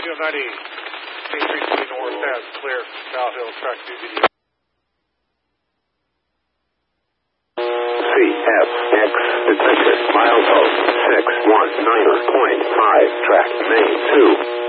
90, 320 north, pass clear, South Hill, track 2 video. CFX detected, milepost 619.5, track main 2.